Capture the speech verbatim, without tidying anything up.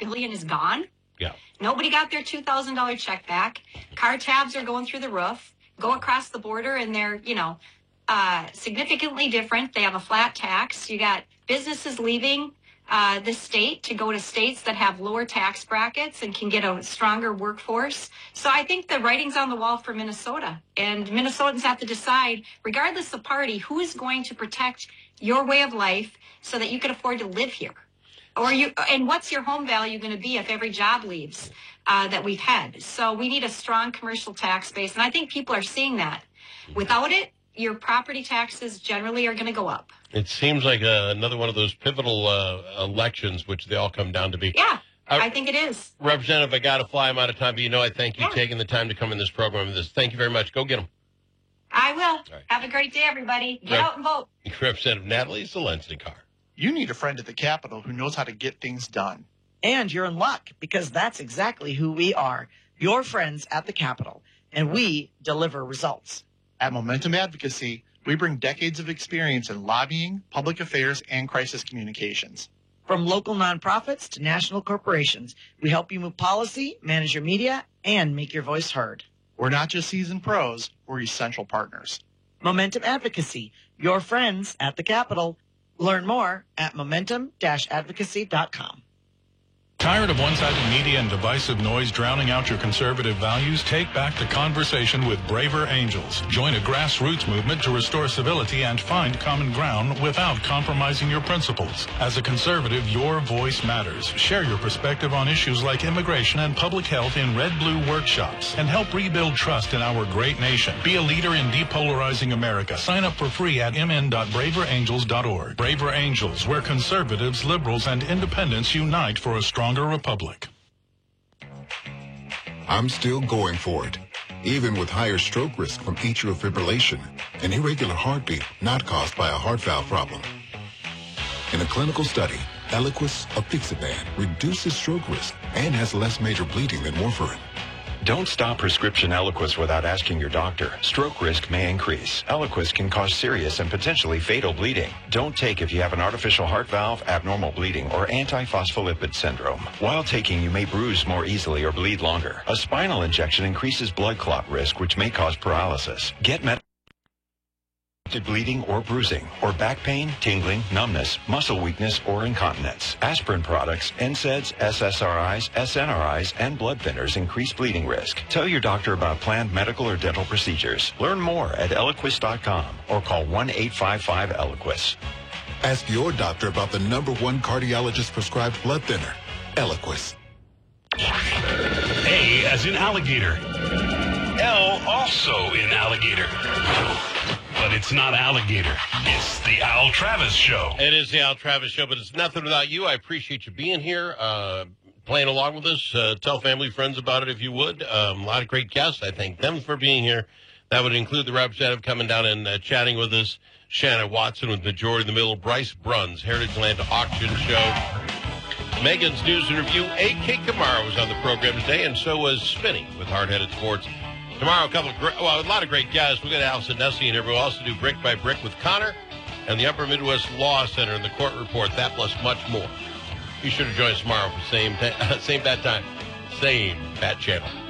billion dollars is gone. Yeah. Nobody got their two thousand dollars check back. Car tabs are going through the roof. Go across the border and they're, you know, uh, significantly different. They have a flat tax. You got businesses leaving uh, the state to go to states that have lower tax brackets and can get a stronger workforce. So I think the writing's on the wall for Minnesota. And Minnesotans have to decide, regardless of party, who is going to protect your way of life so that you can afford to live here. Or you, and what's your home value going to be if every job leaves uh, that we've had? So we need a strong commercial tax base, and I think people are seeing that. Without it, your property taxes generally are going to go up. It seems like uh, another one of those pivotal uh, elections, which they all come down to be. Yeah, uh, I think it is. Representative, I got to fly. I'm out of time, but you know I thank you yeah. taking the time to come in this program. With this, thank you very much. Go get them. I will. Right. Have a great day, everybody. Get Rep- out and vote. Representative Natalie Zelensnikar. You need a friend at the Capitol who knows how to get things done. And you're in luck, because that's exactly who we are, your friends at the Capitol, and we deliver results. At Momentum Advocacy, we bring decades of experience in lobbying, public affairs, and crisis communications. From local nonprofits to national corporations, we help you move policy, manage your media, and make your voice heard. We're not just seasoned pros, we're essential partners. Momentum Advocacy, your friends at the Capitol. Learn more at momentum dash advocacy dot com. Tired of one-sided media and divisive noise drowning out your conservative values? Take back the conversation with Braver Angels. Join a grassroots movement to restore civility and find common ground without compromising your principles. As a conservative, your voice matters. Share your perspective on issues like immigration and public health in Red Blue workshops and help rebuild trust in our great nation. Be a leader in depolarizing America. Sign up for free at m n dot braver angels dot org. Braver Angels, where conservatives, liberals, and independents unite for a strong republic. I'm still going for it, even with higher stroke risk from atrial fibrillation, an irregular heartbeat not caused by a heart valve problem. In a clinical study, Eliquis apixaban reduces stroke risk and has less major bleeding than warfarin. Don't stop prescription Eliquis without asking your doctor. Stroke risk may increase. Eliquis can cause serious and potentially fatal bleeding. Don't take if you have an artificial heart valve, abnormal bleeding, or antiphospholipid syndrome. While taking, you may bruise more easily or bleed longer. A spinal injection increases blood clot risk, which may cause paralysis. Get med- bleeding or bruising, or back pain, tingling, numbness, muscle weakness, or incontinence. Aspirin products, N SAIDs, S S R Is, S N R Is, and blood thinners increase bleeding risk. Tell your doctor about planned medical or dental procedures. Learn more at eliquis dot com or call one eight five five Eliquis. Ask your doctor about the number one cardiologist prescribed blood thinner, Eliquis. A as in alligator. L also in alligator. But it's not alligator. It's the Al Travis Show. It is the Al Travis Show, but it's nothing without you. I appreciate you being here, uh, playing along with us. Uh, tell family, friends about it if you would. Um, a lot of great guests. I thank them for being here. That would include the representative coming down and uh, chatting with us, Shannon Watson with Majority in the Middle, Bryce Bruns, Heritage Land Auction Show. Megan's News and Review. A K Kamara was on the program today, and so was Spinning with Hard Headed Sports. Tomorrow, a couple of great, well, a lot of great guys. We got Allison Nessie and everyone else to do Brick by Brick with Connor and the Upper Midwest Law Center and the Court Report. That plus much more. Be sure to join us tomorrow for same ta- same bad time, same bad channel.